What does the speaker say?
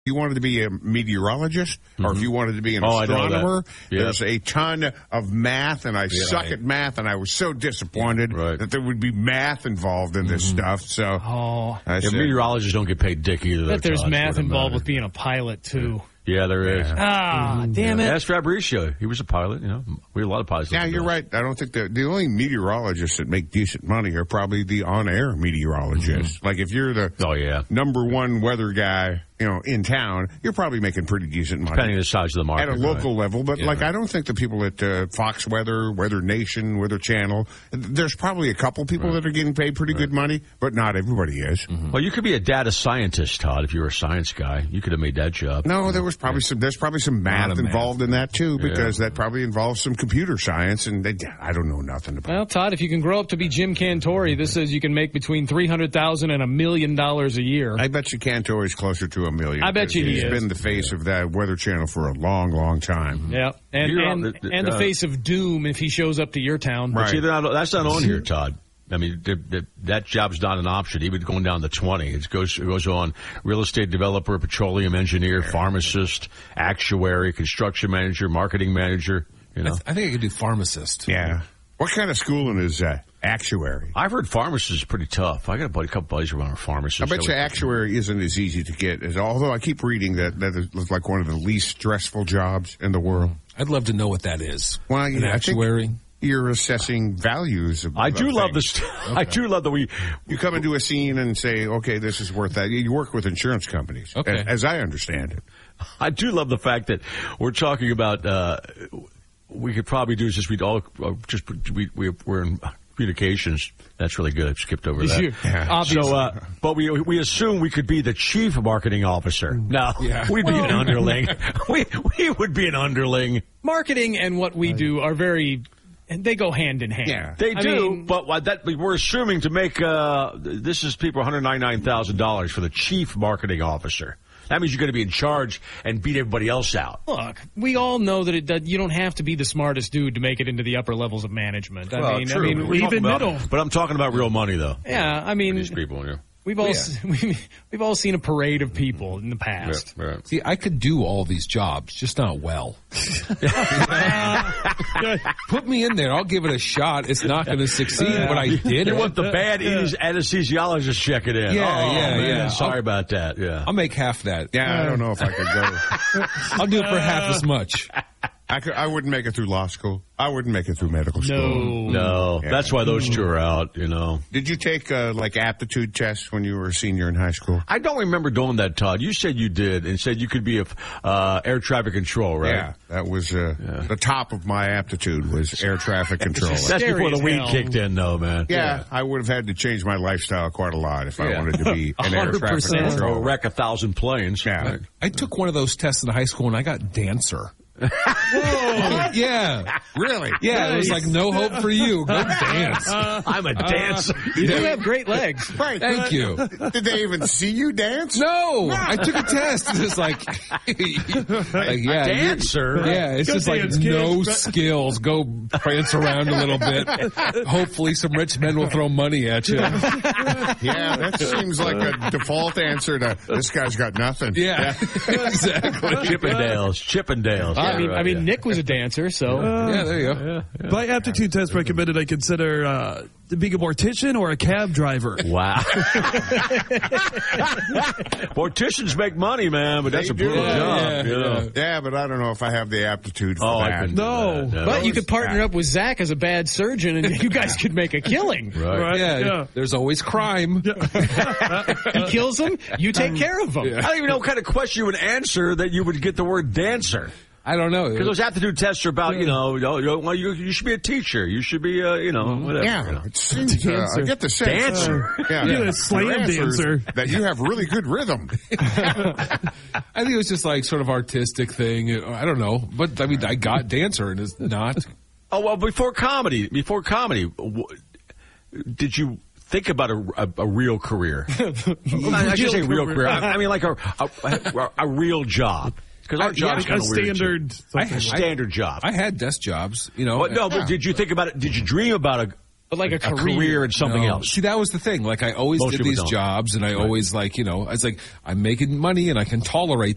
you wanted to be a meteorologist or if you wanted to be an astronomer, there's a ton of math, and I suck at math, and I was so disappointed that there would be math involved in this stuff. So, meteorologists don't get paid dick either. But there's math involved with being a pilot, too. Yeah, there is. Damn it. Ask Fabricio. He was a pilot, We had a lot of pilots. Yeah, you're right. I don't think the only meteorologists that make decent money are probably the on-air meteorologists. Like, if you're the number one weather guy, in town, you're probably making pretty decent money. Depending on the size of the market. At a local level. But, I don't think the people at Fox Weather, Weather Nation, Weather Channel, there's probably a couple people that are getting paid pretty good money, but not everybody is. Well, you could be a data scientist, Todd, if you were a science guy. You could have made that job. No, there's probably some math involved in that, too, because that probably involves some computer science, and I don't know nothing about it. Well, Todd, if you can grow up to be Jim Cantore, this says you can make between $300,000 and $1 million a year. I bet you Cantore's closer to $1 million. I bet you he is. He's been the face of that Weather Channel for a long, long time. Yeah, and the face of doom if he shows up to your town. Right. See, that's not on here, Todd. I mean, that job's not an option. Even going down to 20, it goes on. Real estate developer, petroleum engineer, pharmacist, actuary, construction manager, marketing manager. I think I could do pharmacist. Yeah. What kind of schooling is actuary? I've heard pharmacist is pretty tough. I got a couple buddies around a pharmacist. I bet you actuary isn't as easy to get although I keep reading that is like one of the least stressful jobs in the world. I'd love to know what that is. Well, an actuary. You're assessing values. I do love this. I do love that you come into a scene and say, okay, this is worth that. You work with insurance companies, as I understand it. I do love the fact that we're talking about. We could probably do is just we're in communications. That's really good. I skipped over that. Obviously. So, but we assume we could be the chief marketing officer. No, we'd be an underling. We would be an underling. Marketing and what we do are they go hand in hand. Yeah, they do. But we're assuming to make this is people $199,000 for the chief marketing officer. That means you're going to be in charge and beat everybody else out. Look, we all know that you don't have to be the smartest dude to make it into the upper levels of management. True. I mean, even middle. But I'm talking about real money, though. Yeah, I mean, these people. Yeah. We've all seen a parade of people in the past. Yeah, right. See, I could do all these jobs, just not well. Put me in there. I'll give it a shot. It's not going to succeed, but I did. You want the bad anesthesiologist checking in. Yeah. Sorry about that. Yeah. I'll make half that. Yeah, I don't know if I could go. I'll do it for half as much. I wouldn't make it through law school. I wouldn't make it through medical school. No. Yeah. That's why those two are out, Did you take, aptitude tests when you were a senior in high school? I don't remember doing that, Todd. You said you did, and said you could be air traffic control, right? Yeah, that was the top of my aptitude was air traffic control. That's before the weed kicked in, though, man. Yeah, I would have had to change my lifestyle quite a lot if I wanted to be an air traffic control. Or wreck 1,000 planes. Yeah. Right. I took one of those tests in high school, and I got dancer. Whoa. Yeah. Really? Yeah, nice. It was like, no hope for you. Go dance. I'm a dancer. You do have great legs. Right. Thank you. Did they even see you dance? No. I took a test. It's like dancer? Yeah, it's just like no skills. Go prance around a little bit. Hopefully some rich men will throw money at you. Yeah, that seems like a default answer to this guy's got nothing. Yeah. Exactly. Chippendales. I mean, Nick was a dancer, so. Yeah, there you go. Yeah. By aptitude test recommended, I consider being a mortician or a cab driver. Wow. Morticians make money, man, but that's a brutal job. Yeah, but I don't know if I have the aptitude for that. No. But you could partner up with Zach as a bad surgeon, and you guys could make a killing. Right. Yeah. There's always crime. He kills him, you take care of him. I don't even know what kind of question you would answer that you would get the word dancer. I don't know. Because those aptitude tests are about, you should be a teacher. You should be, whatever. Yeah, it seems, I get the sense. Dancer. You're a slam dancer. That you have really good rhythm. I think it was just like sort of artistic thing. I don't know. But, I mean, I got dancer and it's not. Oh, well, before comedy, did you think about a real career? I should say real career. I mean, like a real job. Because our job's kind of weird. Standard job. I had desk jobs, But did you think about it? Did you dream about a career in something else? See, that was the thing. Like, I always did these jobs, and I always, I was like, I'm making money, and I can tolerate